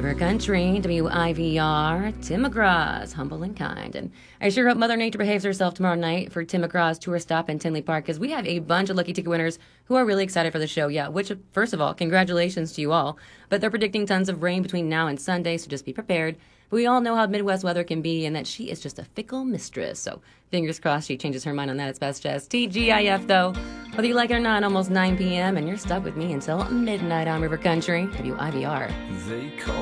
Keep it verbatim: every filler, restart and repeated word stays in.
River Country, W I V R, Tim McGraw's Humble and Kind. And I sure hope Mother Nature behaves herself tomorrow night for Tim McGraw's tour stop in Tinley Park, because we have a bunch of lucky ticket winners who are really excited for the show. Yeah, which, first of all, congratulations to you all. But they're predicting tons of rain between now and Sunday, so just be prepared. But we all know how Midwest weather can be and that she is just a fickle mistress. So fingers crossed she changes her mind on that. It's best jazz. T G I F, though. Whether you like it or not, almost nine p.m. and you're stuck with me until midnight on River Country, W I V R. They call